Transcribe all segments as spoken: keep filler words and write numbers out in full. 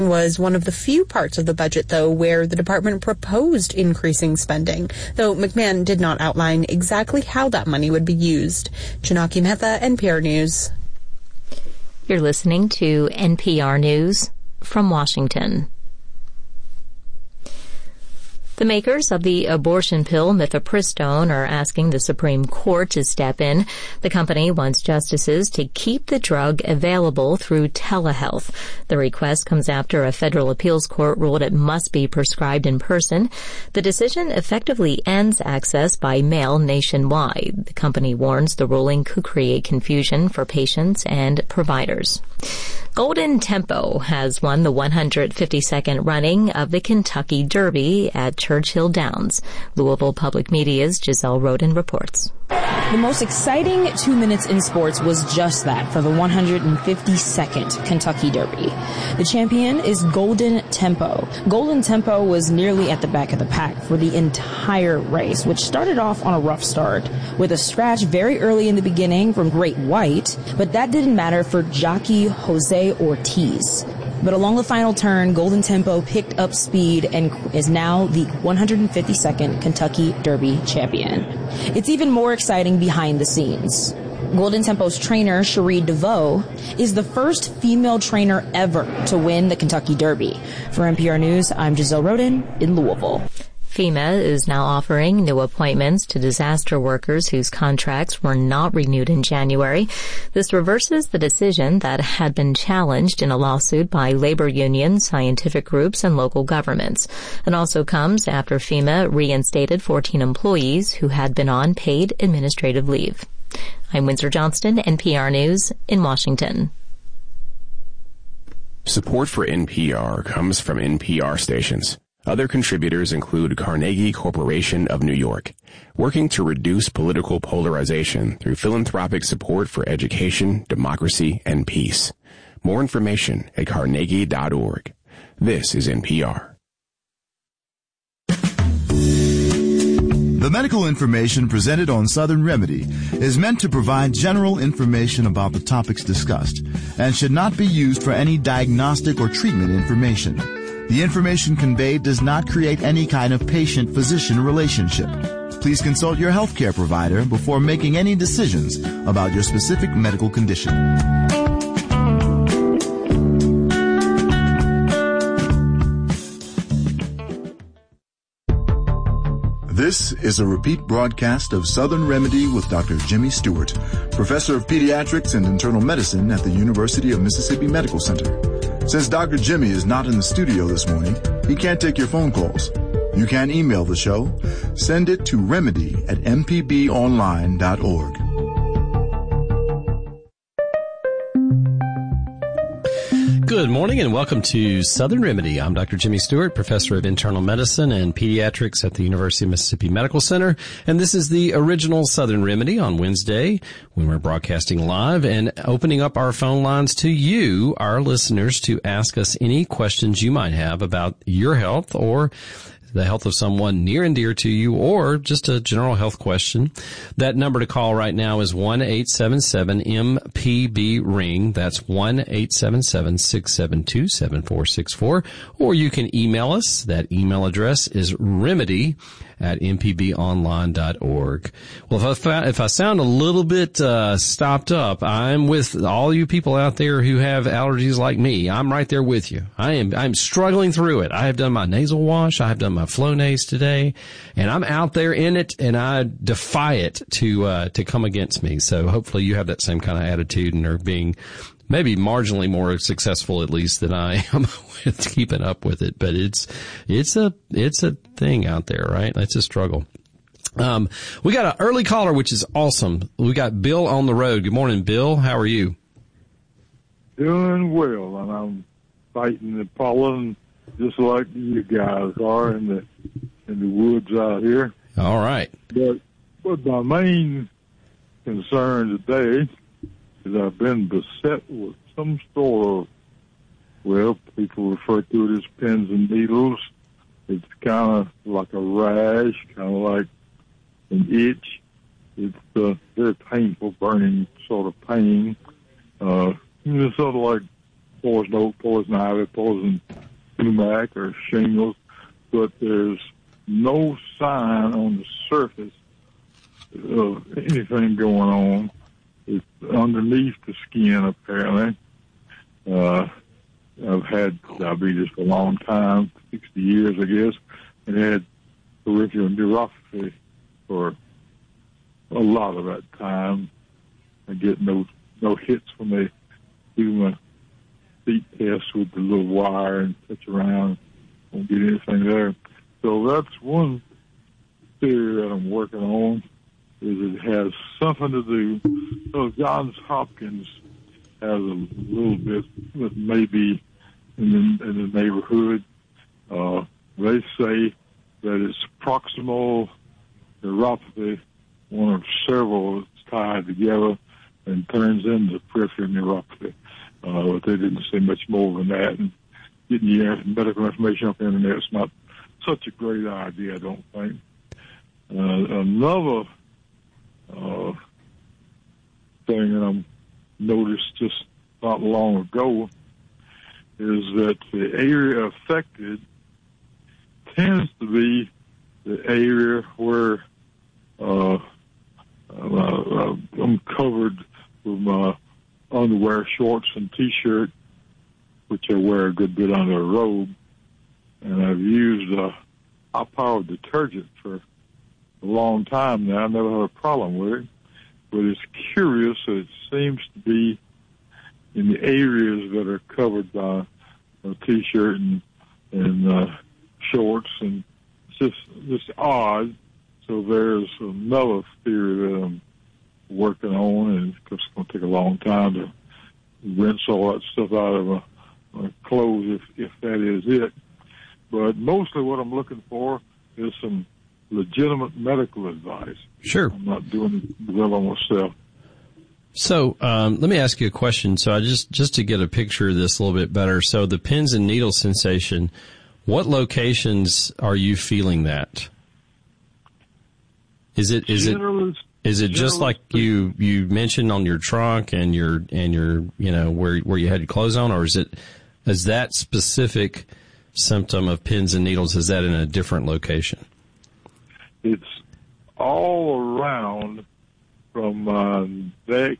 Was one of the few parts of the budget, though, where the department proposed increasing spending, though McMahon did not outline exactly how that money would be used. Janaki Mehta, N P R News. You're listening to N P R News from Washington. The makers of the abortion pill mifepristone are asking the Supreme Court to step in. The company wants justices to keep the drug available through telehealth. The request comes after a federal appeals court ruled it must be prescribed in person. The decision effectively ends access by mail nationwide. The company warns the ruling could create confusion for patients and providers. Golden Tempo has won the one hundred fifty-second running of the Kentucky Derby at Churchill Downs. Louisville Public Media's Giselle Roden reports. The most exciting two minutes in sports was just that for the one hundred fifty-second Kentucky Derby. The champion is Golden Tempo. Golden Tempo was nearly at the back of the pack for the entire race, which started off on a rough start with a scratch very early in the beginning from Great White, but that didn't matter for jockey Jose Ortiz. But along the final turn, Golden Tempo picked up speed and is now the one hundred fifty-second Kentucky Derby champion. It's even more exciting behind the scenes. Golden Tempo's trainer, Cherie DeVoe, is the first female trainer ever to win the Kentucky Derby. For N P R News, I'm Giselle Roden in Louisville. FEMA is now offering new appointments to disaster workers whose contracts were not renewed in January. This reverses the decision that had been challenged in a lawsuit by labor unions, scientific groups, and local governments. It also comes after FEMA reinstated fourteen employees who had been on paid administrative leave. I'm Windsor Johnston, N P R News in Washington. Support for N P R comes from N P R stations. Other contributors include Carnegie Corporation of New York, working to reduce political polarization through philanthropic support for education, democracy, and peace. More information at carnegie dot org. This is N P R. The medical information presented on Southern Remedy is meant to provide general information about the topics discussed and should not be used for any diagnostic or treatment information. The information conveyed does not create any kind of patient-physician relationship. Please consult your healthcare provider before making any decisions about your specific medical condition. This is a repeat broadcast of Southern Remedy with Doctor Jimmy Stewart, Professor of Pediatrics and Internal Medicine at the University of Mississippi Medical Center. Since Doctor Jimmy is not in the studio this morning, he can't take your phone calls. You can email the show. Send it to remedy at m p b online dot org. Good morning and welcome to Southern Remedy. I'm Doctor Jimmy Stewart, Professor of Internal Medicine and Pediatrics at the University of Mississippi Medical Center. And this is the original Southern Remedy on Wednesday when we're broadcasting live and opening up our phone lines to you, our listeners, to ask us any questions you might have about your health or the health of someone near and dear to you, or just a general health question. That number to call right now is one eight seven seven M P B ring. That's one eight seven seven, six seven two, seven four six four. Or you can email us. That email address is remedy at m p b online dot org. Well, if I, if I sound a little bit uh, stopped up, I'm with all you people out there who have allergies like me. I'm right there with you. I am I'm struggling through it. I have done my nasal wash. I have done my Flonase today, and I'm out there in it, and I defy it to uh, to come against me. So hopefully you have that same kind of attitude and are being maybe marginally more successful, at least, than I am with keeping up with it. But it's it's a it's a thing out there, right? It's a struggle. Um, we got an early caller, which is awesome. We got Bill on the road. Good morning, Bill. How are you? Doing well, and I'm fighting the pollen just like you guys are in the in the woods out here. All right. But but my main concern today is I've been beset with some sort of, well, people refer to it as pins and needles. It's kind of like a rash, kind of like an itch. It's a very painful, burning sort of pain. Uh, it's sort of like poison oak, poison ivy, poison sumac or shingles, but there's no sign on the surface of anything going on. It's underneath the skin, apparently. Uh, I've had diabetes for a long time, sixty years, I guess, and had peripheral neuropathy for a lot of that time. I get no no hits when they do my feet test with the little wire and touch around. Won't get anything there. So that's one theory that I'm working on, is it has something to do. So Johns Hopkins has a little bit that may be in the, in the neighborhood. Uh, they say that it's proximal neuropathy, one of several that's tied together and turns into peripheral neuropathy. Uh, but they didn't say much more than that. And getting your medical information off the internet is not such a great idea, I don't think. Uh, another uh, thing that I noticed just not long ago is that the area affected tends to be the area where uh, uh, I'm covered with my underwear, shorts, and T-shirt, which I wear a good bit under a robe. And I've used uh, high-powered detergent for a long time now. I never had a problem with it. But it's curious that it seems to be in the areas that are covered by a T-shirt and, and uh, shorts, and it's just, just odd. So there's another theory that I'm working on, and it's going to take a long time to rinse all that stuff out of my, my clothes if, if that is it. But mostly what I'm looking for is some legitimate medical advice. Sure. I'm not doing it well on myself. So um, let me ask you a question. So I just just to get a picture of this a little bit better. So the pins and needles sensation, what locations are you feeling that? Is it is it is it just like you you mentioned on your trunk and your and your you know where where you had your clothes on, or is it is that specific symptom of pins and needles, is that in a different location? It's all around from my neck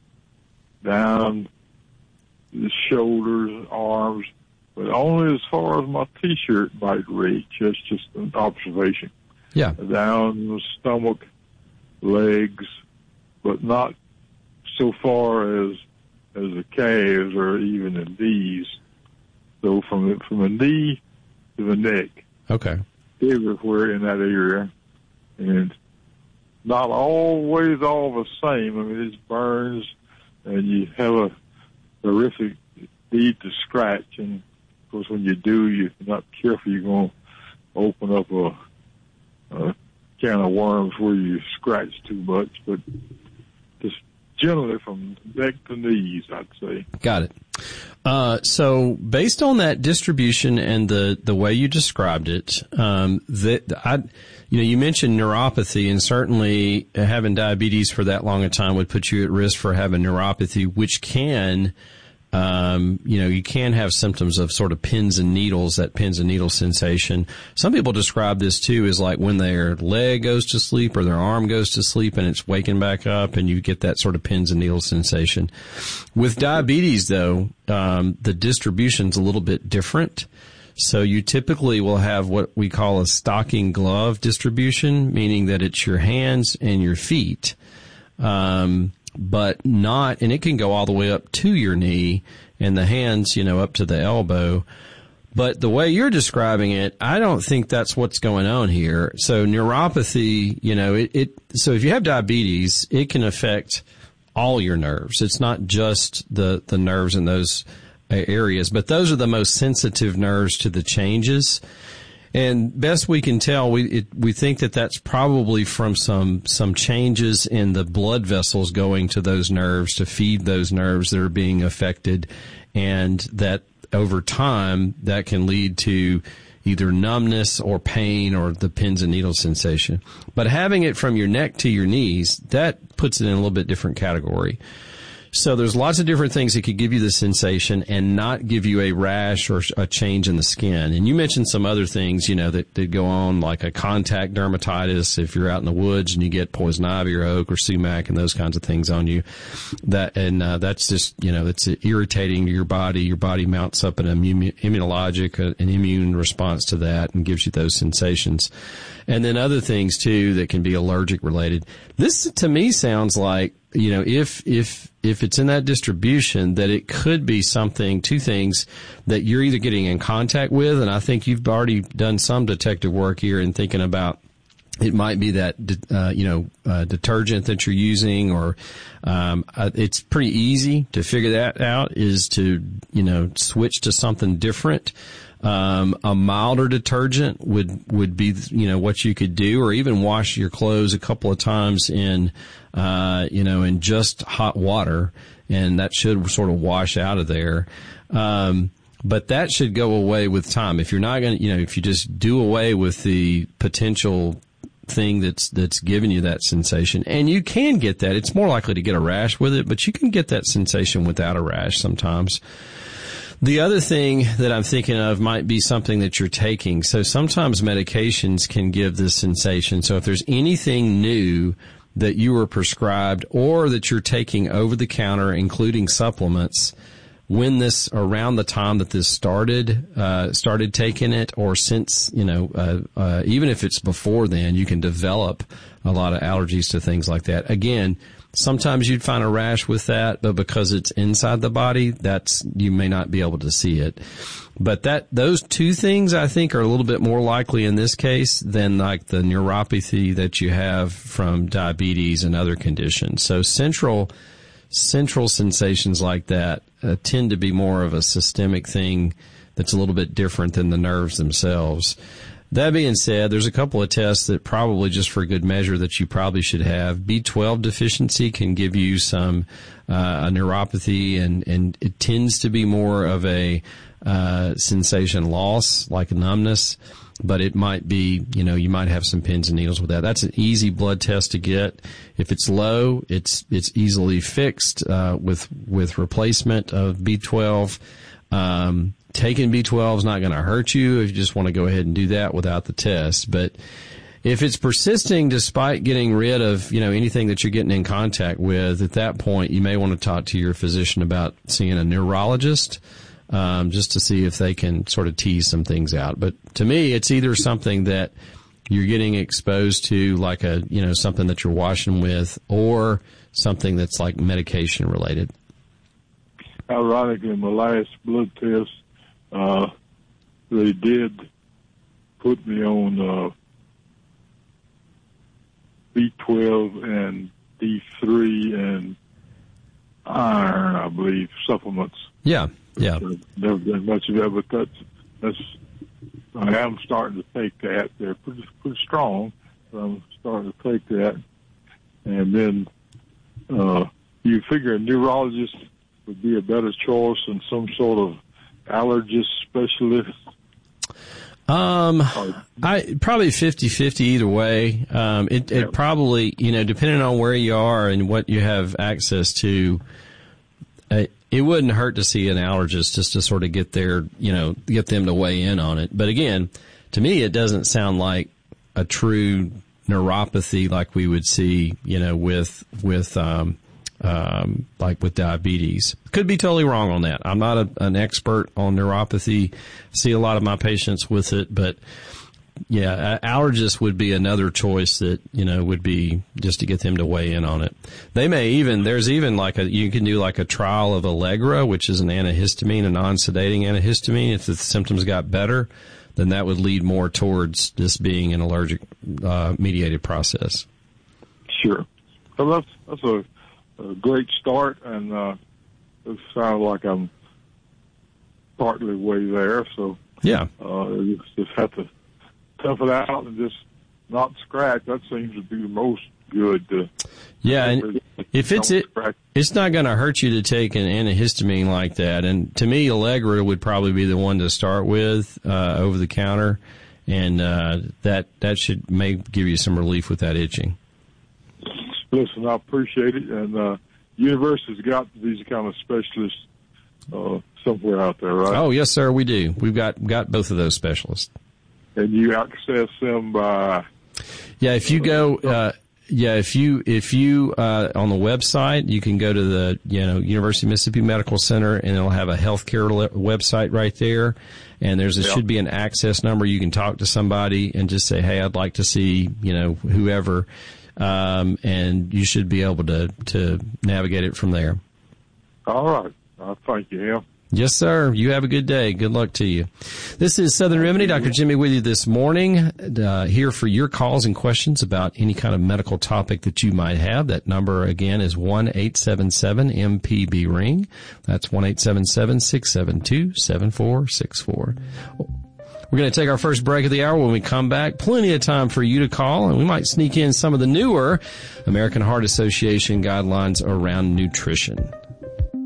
down the shoulders, arms, but only as far as my T-shirt might reach. That's just an observation. Yeah. Down the stomach, legs, but not so far as as the calves or even the knees. So from the, from the knee to the neck. Okay. Everywhere in that area. And not always all the same. I mean, it burns, and you have a horrific need to scratch. And, of course, when you do, you're not careful, you're going to open up a, a can of worms where you scratch too much. But just generally from neck to knees, I'd say. Got it. Uh, so based on that distribution and the, the way you described it, um, that I, you know, you mentioned neuropathy, and certainly having diabetes for that long a time would put you at risk for having neuropathy, which can, um, you know, you can have symptoms of sort of pins and needles, that pins and needles sensation. Some people describe this too as like when their leg goes to sleep or their arm goes to sleep and it's waking back up, and you get that sort of pins and needles sensation. With diabetes though, um, the distribution's a little bit different. So you typically will have what we call a stocking glove distribution, meaning that it's your hands and your feet. Um, but not, and it can go all the way up to your knee, and the hands, you know, up to the elbow. But the way you're describing it, I don't think that's what's going on here. So neuropathy, you know, it, it so if you have diabetes, it can affect all your nerves. It's not just the, the nerves in those areas, but those are the most sensitive nerves to the changes. And best we can tell, we it, we think that that's probably from some some changes in the blood vessels going to those nerves to feed those nerves that are being affected, and that over time that can lead to either numbness or pain or the pins and needles sensation. But having it from your neck to your knees, that puts it in a little bit different category. So there's lots of different things that could give you the sensation and not give you a rash or a change in the skin. And you mentioned some other things, you know, that, that go on, like a contact dermatitis if you're out in the woods and you get poison ivy or oak or sumac and those kinds of things on you. That and uh, that's just, you know, it's irritating to your body. Your body mounts up an immune, immunologic, uh, an immune response to that and gives you those sensations. And then other things, too, that can be allergic related. This, to me, sounds like, you know, if, if, if it's in that distribution, that it could be something, two things that you're either getting in contact with, and I think you've already done some detective work here in thinking about it might be that, uh, you know, uh, detergent that you're using, or, um, uh, it's pretty easy to figure that out, is to, you know, switch to something different. Um, a milder detergent would, would be, you know, what you could do, or even wash your clothes a couple of times in, uh, you know, in just hot water, and that should sort of wash out of there. Um, but that should go away with time. If you're not going to, you know, if you just do away with the potential thing that's, that's giving you that sensation, and you can get that, it's more likely to get a rash with it, but you can get that sensation without a rash sometimes. The other thing that I'm thinking of might be something that you're taking. So sometimes medications can give this sensation. So if there's anything new that you were prescribed or that you're taking over the counter, including supplements, when this, around the time that this started, uh, started taking it, or since, you know, uh, uh, even if it's before then, you can develop a lot of allergies to things like that. Again, sometimes you'd find a rash with that, but because it's inside the body, that's, you may not be able to see it. But that, those two things I think are a little bit more likely in this case than like the neuropathy that you have from diabetes and other conditions. So central, central sensations like that uh, tend to be more of a systemic thing that's a little bit different than the nerves themselves. That being said, there's a couple of tests that probably, just for good measure, that you probably should have. B twelve deficiency can give you some uh, a neuropathy, and, and it tends to be more of a uh, sensation loss, like a numbness, but it might be, you know, you might have some pins and needles with that. That's an easy blood test to get. If it's low, it's it's easily fixed uh, with with replacement of B twelve. Um, Taking B twelve is not going to hurt you if you just want to go ahead and do that without the test. But if it's persisting despite getting rid of, you know, anything that you're getting in contact with, at that point you may want to talk to your physician about seeing a neurologist, um, just to see if they can sort of tease some things out. But to me, it's either something that you're getting exposed to, like a, you know, something that you're washing with, or something that's like medication related. Ironically, my last blood test, Uh, they did put me on uh, B twelve and D three and iron, I believe, supplements. Yeah, yeah. Uh, never done much of that, but that's, that's, I am starting to take that. They're pretty, pretty strong, so I'm starting to take that. And then uh, you figure a neurologist would be a better choice than some sort of allergist specialist? Um, I probably fifty-fifty either way. Um, it, it yeah. probably, you know, depending on where you are and what you have access to, uh, it wouldn't hurt to see an allergist just to sort of get their, you know, get them to weigh in on it. But again, to me, it doesn't sound like a true neuropathy like we would see, you know, with, with, um, Um, like with diabetes. Could be totally wrong on that. I'm not a, an expert on neuropathy. See a lot of my patients with it, but yeah, allergist would be another choice that, you know, would be just to get them to weigh in on it. They may even, there's even like a, you can do like a trial of Allegra, which is an antihistamine, a non-sedating antihistamine. If the symptoms got better, then that would lead more towards this being an allergic uh, mediated process. Sure. Well, that's, that's a, a great start, and uh, it sounds like I'm partly way there. So yeah, uh, you just have to tough it out and just not scratch. That seems to be the most good. To yeah, and if it's it, it's not going to hurt you to take an antihistamine like that. And to me, Allegra would probably be the one to start with uh, over the counter, and uh, that that should may give you some relief with that itching. Listen, I appreciate it, and uh, university's got these kind of specialists uh, somewhere out there, right? Oh, yes, sir, we do. We've got, got both of those specialists. And you access them by... Yeah, if you go... Uh, Yeah, if you, if you, uh, on the website, you can go to the, you know, University of Mississippi Medical Center, and it'll have a healthcare le- website right there. And there's, a, Yeah. should be an access number. You can talk to somebody and just say, hey, I'd like to see, you know, whoever. Um, and you should be able to, to navigate it from there. All right. Uh, thank you, Hal. Yes, sir. You have a good day. Good luck to you. This is Southern Remedy. Doctor Jimmy with you this morning, uh, here for your calls and questions about any kind of medical topic that you might have. That number again is one eight seven seven M P B ring. That's one eight seven seven, six seven two, seven four six four. We're going to take our first break of the hour. When we come back, plenty of time for you to call, and we might sneak in some of the newer American Heart Association guidelines around nutrition.